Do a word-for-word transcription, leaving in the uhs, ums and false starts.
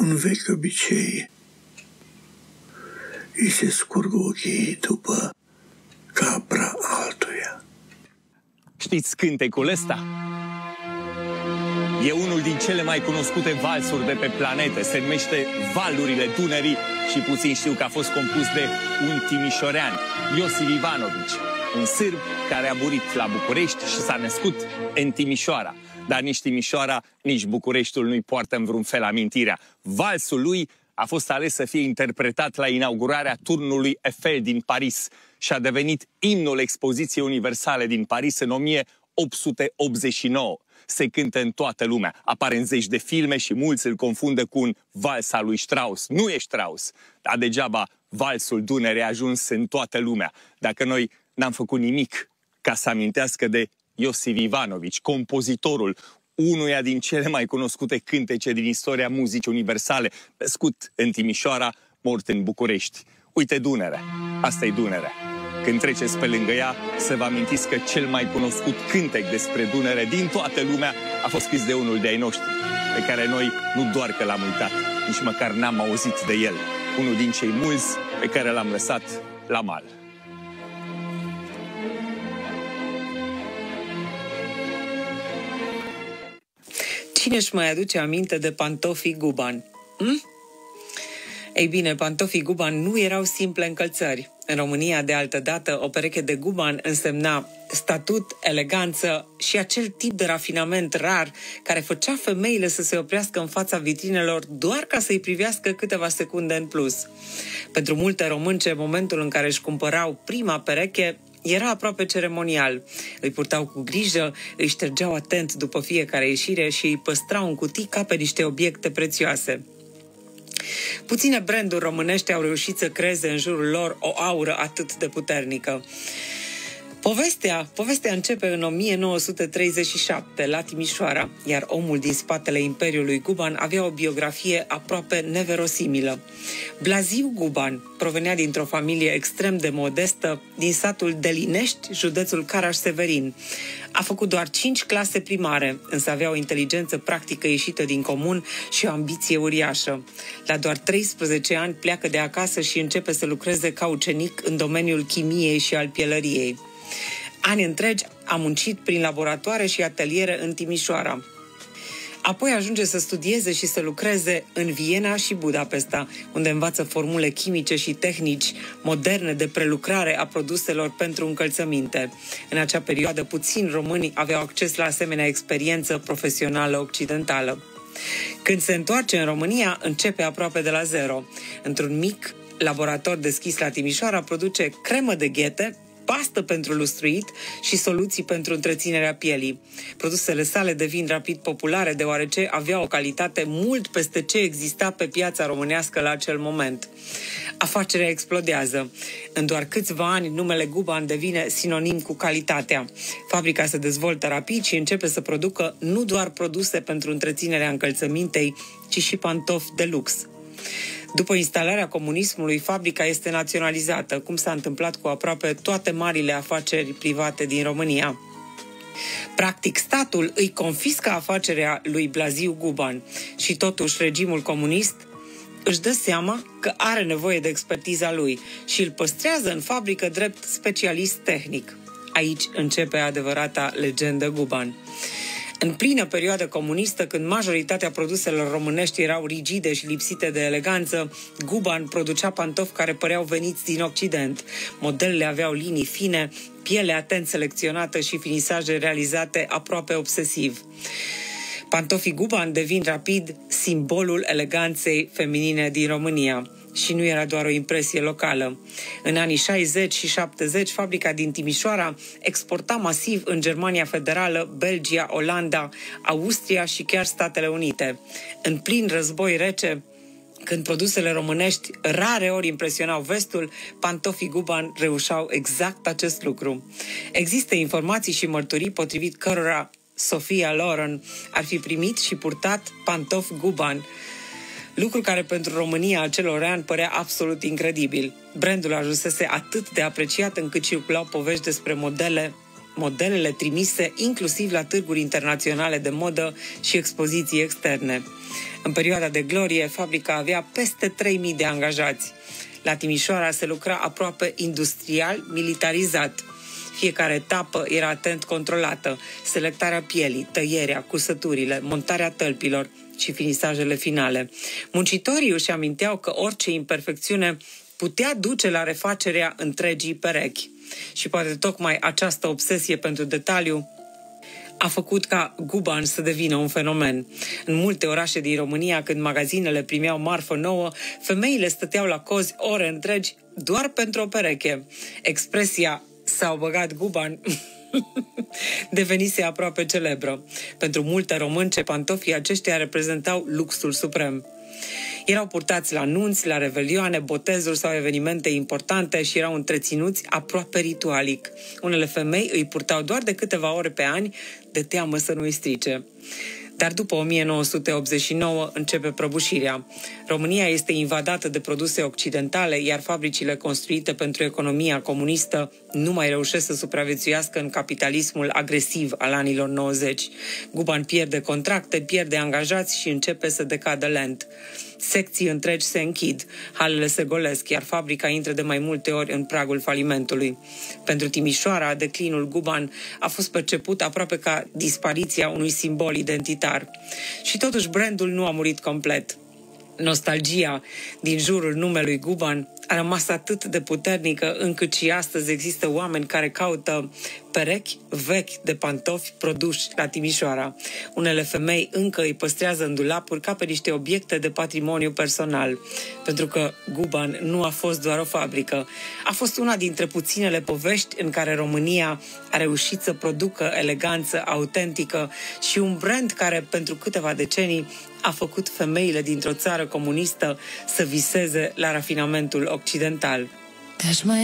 un vechi obicei. Îi se scurg ochii după capra altuia. Știți cântecul ăsta? E unul din cele mai cunoscute valsuri de pe planetă. Se numește Valurile Dunării și puțin știu că a fost compus de un timișorean, Iosif Ivanovici, un sârb care a murit la București și s-a născut în Timișoara. Dar nici Timișoara, nici Bucureștiul nu-i poartă în vreun fel amintirea. Valsul lui a fost ales să fie interpretat la inaugurarea turnului Eiffel din Paris și a devenit imnul expoziției universale din Paris în o mie opt sute optzeci și nouă. Se cântă în toată lumea, apare în zeci de filme și mulți îl confundă cu un vals al lui Strauss. Nu e Strauss, dar degeaba valsul Dunării a ajuns în toată lumea. Dacă noi n-am făcut nimic ca să amintească de Iosif Ivanovici, compozitorul unuia din cele mai cunoscute cântece din istoria muzicii universale, născut în Timișoara, mort în București. Uite Dunărea, asta e Dunărea. Când treceți pe lângă ea, să vă amintiți că cel mai cunoscut cântec despre Dunăre din toată lumea a fost scris de unul de ai noștri, pe care noi nu doar că l-am uitat, nici măcar n-am auzit de el. Unul din cei mulți pe care l-am lăsat la mal. Cine își mai aduce aminte de pantofii Guban? Hm? Ei bine, pantofii Guban nu erau simple încălțări. În România, de altădată, o pereche de Guban însemna statut, eleganță și acel tip de rafinament rar care făcea femeile să se oprească în fața vitrinelor doar ca să-i privească câteva secunde în plus. Pentru multe românce, momentul în care își cumpărau prima pereche era aproape ceremonial. Îi purtau cu grijă, îi ștergeau atent după fiecare ieșire și îi păstrau în cutii ca pe niște obiecte prețioase. Puține branduri românești au reușit să creeze în jurul lor o aură atât de puternică. Povestea, povestea începe în o mie nouă sute treizeci și șapte, la Timișoara, iar omul din spatele Imperiului Guban avea o biografie aproape neverosimilă. Blaziu Guban provenea dintr-o familie extrem de modestă din satul Delinești, județul Caraș-Severin. A făcut doar cinci clase primare, însă avea o inteligență practică ieșită din comun și o ambiție uriașă. La doar treisprezece ani pleacă de acasă și începe să lucreze ca ucenic în domeniul chimiei și al pielăriei. Ani întregi a muncit prin laboratoare și ateliere în Timișoara. Apoi ajunge să studieze și să lucreze în Viena și Budapesta, unde învață formule chimice și tehnici moderne de prelucrare a produselor pentru încălțăminte. În acea perioadă, puțini români aveau acces la asemenea experiență profesională occidentală. Când se întoarce în România, începe aproape de la zero. Într-un mic laborator deschis la Timișoara, produce cremă de ghete, pastă pentru lustruit și soluții pentru întreținerea pielii. Produsele sale devin rapid populare deoarece aveau o calitate mult peste ce exista pe piața românească la acel moment. Afacerea explodează. În doar câțiva ani, numele Guban devine sinonim cu calitatea. Fabrica se dezvoltă rapid și începe să producă nu doar produse pentru întreținerea încălțămintei, ci și pantofi de lux. După instalarea comunismului, fabrica este naționalizată, cum s-a întâmplat cu aproape toate marile afaceri private din România. Practic, statul îi confiscă afacerea lui Blaziu Guban și totuși regimul comunist își dă seama că are nevoie de expertiza lui și îl păstrează în fabrică drept specialist tehnic. Aici începe adevărata legendă Guban. În plină perioadă comunistă, când majoritatea produselor românești erau rigide și lipsite de eleganță, Guban producea pantofi care păreau veniți din Occident. Modelele aveau linii fine, piele atent selecționată și finisaje realizate aproape obsesiv. Pantofii Guban devin rapid simbolul eleganței feminine din România. Și nu era doar o impresie locală. În anii șaizeci și șaptezeci, fabrica din Timișoara exporta masiv în Germania Federală, Belgia, Olanda, Austria și chiar Statele Unite. În plin război rece, când produsele românești rare ori impresionau vestul, pantofii Guban reușeau exact acest lucru. Există informații și mărturii potrivit cărora Sophia Loren ar fi primit și purtat pantofi Guban, lucru care pentru România acelor ani părea absolut incredibil. Brandul ajunsese atât de apreciat încât circulau povești despre modele modelele trimise inclusiv la târguri internaționale de modă și expoziții externe. În perioada de glorie, fabrica avea peste trei mii de angajați. La Timișoara se lucra aproape industrial militarizat. Fiecare etapă era atent controlată, selectarea pielii, tăierea, cusăturile, montarea tălpilor și finisajele finale. Muncitorii își aminteau că orice imperfecțiune putea duce la refacerea întregii perechi. Și poate tocmai această obsesie pentru detaliu a făcut ca Guban să devină un fenomen. În multe orașe din România, când magazinele primeau marfă nouă, femeile stăteau la cozi ore întregi doar pentru o pereche. Expresia "s-au băgat Guban" devenise aproape celebră. Pentru multe românce, pantofii aceștia reprezentau luxul suprem. Erau purtați la nunți, la revelioane, botezuri sau evenimente importante și erau întreținuți aproape ritualic. Unele femei îi purtau doar de câteva ore pe an, de teamă să nu-i strice. Dar după o mie nouă sute optzeci și nouă începe prăbușirea. România este invadată de produse occidentale, iar fabricile construite pentru economia comunistă nu mai reușesc să supraviețuiască în capitalismul agresiv al anilor nouăzeci. Guban pierde contracte, pierde angajați și începe să decadă lent. Secții întregi se închid, halele se golesc, iar fabrica intră de mai multe ori în pragul falimentului. Pentru Timișoara, declinul Guban a fost perceput aproape ca dispariția unui simbol identitar. Și totuși brandul nu a murit complet. Nostalgia din jurul numelui Guban a rămas atât de puternică încât și astăzi există oameni care caută perechi vechi de pantofi produși la Timișoara. Unele femei încă îi păstrează în dulapuri ca pe niște obiecte de patrimoniu personal, pentru că Guban nu a fost doar o fabrică. A fost una dintre puținele povești în care România a reușit să producă eleganță autentică și un brand care pentru câteva decenii a făcut femeile dintr-o țară comunistă să viseze la rafinamentul occidental.